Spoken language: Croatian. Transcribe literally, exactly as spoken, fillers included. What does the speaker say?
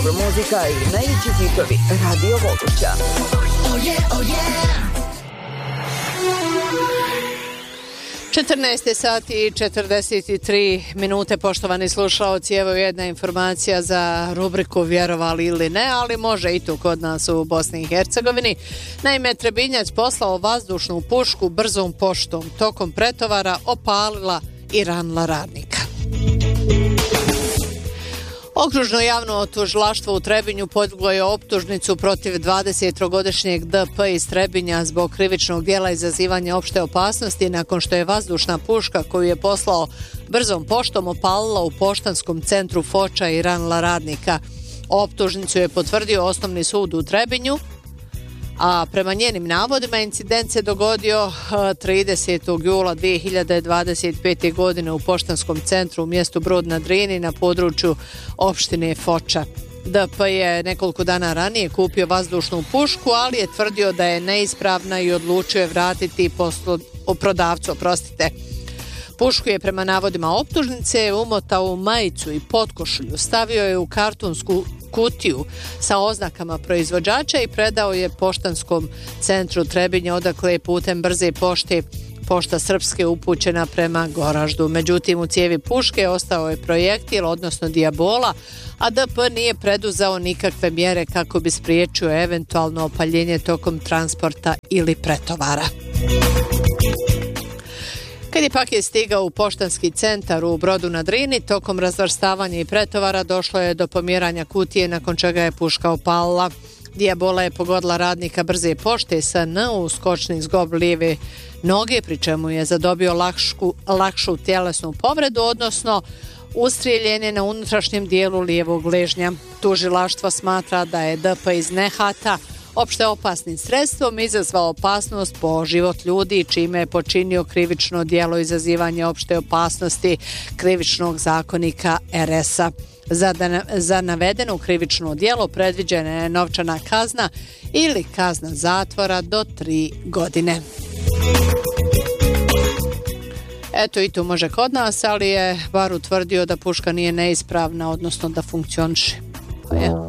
dobra muzika i najveći hitovi Radio Voluća. Oh yeah, oh yeah. četrnaest sati i četrdeset tri minute, poštovani slušaoci, evo jedna informacija za rubriku vjerovali ili ne, ali može i tu kod nas u Bosni i Hercegovini. Naime, Trebinjac poslao vazdušnu pušku brzom poštom, tokom pretovara opalila i ranila radnika. Okružno javno tužilaštvo u Trebinju podiglo je optužnicu protiv dvadesettrogodišnjeg D P iz Trebinja zbog krivičnog djela izazivanja opšte opasnosti nakon što je vazdušna puška koju je poslao brzom poštom opalila u poštanskom centru Foča i ranila radnika. Optužnicu je potvrdio Osnovni sud u Trebinju, a prema njenim navodima incident se dogodio tridesetog jula dvije hiljade dvadeset pete. godine u poštanskom centru u mjestu Brod na Drini na području opštine Foča. D P je nekoliko dana ranije kupio vazdušnu pušku, ali je tvrdio da je neispravna i odlučio je vratiti poslu, prodavcu, oprostite. Pušku je prema navodima optužnice umotao u majicu i potkošulju, stavio je u kartonsku kutiju sa oznakama proizvođača i predao je poštanskom centru Trebinje, odakle je putem brze pošte Pošta Srpske upućena prema Goraždu. Međutim, u cijevi puške ostao je projektil, odnosno dijabola, a D P nije preduzeo nikakve mjere kako bi spriječio eventualno opaljenje tokom transporta ili pretovara. Kad je paket stigao u poštanski centar u Brodu na Drini, tokom razvrstavanja i pretovara došlo je do pomjeranja kutije, nakon čega je puška opalila. Dijabola je pogodila radnika brze pošte S N u skočni zgob lijeve noge, pri čemu je zadobio lakšu, lakšu tjelesnu povredu, odnosno ustrijeljenje na unutrašnjem dijelu lijevog ležnja. Tužilaštvo smatra da je D P iz nehata opšte opasnim sredstvom izazvao opasnost po život ljudi, čime je počinio krivično djelo izazivanja opšte opasnosti krivičnog zakonika R S-a. Za, za navedeno krivično djelo predviđena je novčana kazna ili kazna zatvora do tri godine. Eto, i tu može kod nas, ali je bar utvrdio da puška nije neispravna, odnosno da funkcioniše.